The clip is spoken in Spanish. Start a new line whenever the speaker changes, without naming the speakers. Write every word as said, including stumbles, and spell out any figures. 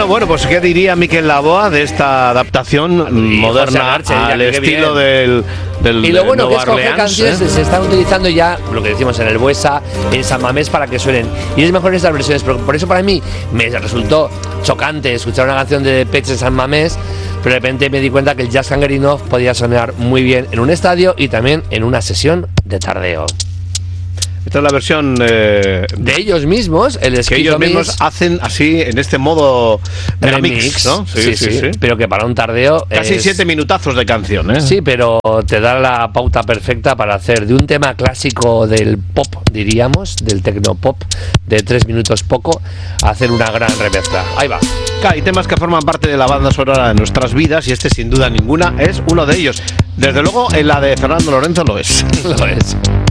Bueno, bueno, pues ¿qué diría Miquel Laboa de esta adaptación
y
moderna
Archer,
al estilo
bien.
del, del
Y lo bueno
de
que es coger
Orleans,
canciones
¿eh?
que se están utilizando ya, lo que decimos en el Buesa, en San Mamés, para que suenen. Y es mejor estas versiones, pero por eso para mí me resultó chocante escuchar una canción de Depeche en San Mamés, pero de repente me di cuenta que el Jazz Can Get Enough podía sonar muy bien en un estadio y también en una sesión de tardeo.
Esta es la versión eh,
de ellos mismos, el
que ellos mismos mix, hacen así en este modo remix, mix, ¿no?
Sí sí, sí, sí, sí. Pero que para un tardeo
casi
es...
siete minutazos de canción, ¿eh?
Sí, pero te da la pauta perfecta para hacer de un tema clásico del pop, diríamos, del tecnopop, de tres minutos poco, a hacer una gran remezcla. Ahí va.
Hay temas que forman parte de la banda sonora de nuestras vidas y este sin duda ninguna es uno de ellos. Desde luego en la de Fernando Lorenzo lo es.
Lo es.